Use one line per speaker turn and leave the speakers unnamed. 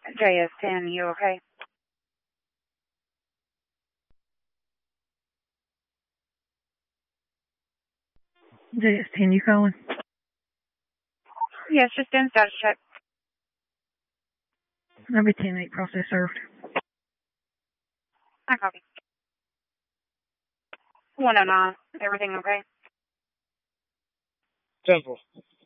JS10, you okay?
JS10, you calling?
Yes, just in status check.
Number 10-8, process served.
I copy. 109, everything okay?
Temple.